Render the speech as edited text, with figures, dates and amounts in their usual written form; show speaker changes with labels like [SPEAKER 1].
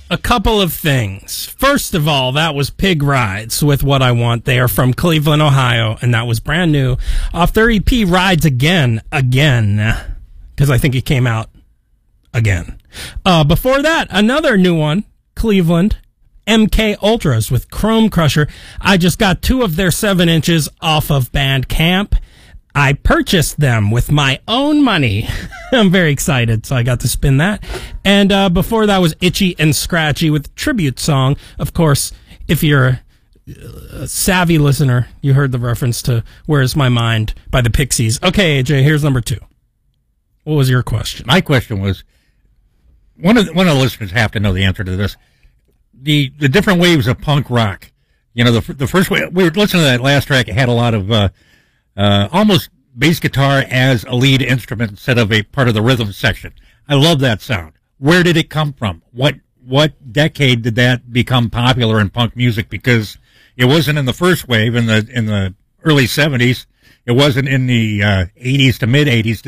[SPEAKER 1] a couple of things. First of all, that was Pig Rides with What I Want. They are from Cleveland, Ohio, and that was brand new off their EP Rides Again, because I think it came out again. Before that, another new one, Cleveland, MK Ultras with Chrome Crusher. I just got 2 of their 7 inches off of Bandcamp. I purchased them with my own money. I'm very excited, so I got to spin that. And before that was Itchy and Scratchy with Tribute Song. Of course, if you're a savvy listener, you heard the reference to Where's My Mind by the Pixies. Okay, AJ, here's number 2. What was your question?
[SPEAKER 2] My question was, one of the listeners have to know the answer to this. The different waves of punk rock. You know, the first way, we were listening to that last track, it had a lot of almost bass guitar as a lead instrument instead of a part of the rhythm section. I love that sound. Where did it come from? What decade did that become popular in punk music? Because it wasn't in the first wave in the early 70s. It wasn't in the 80s to mid 80s.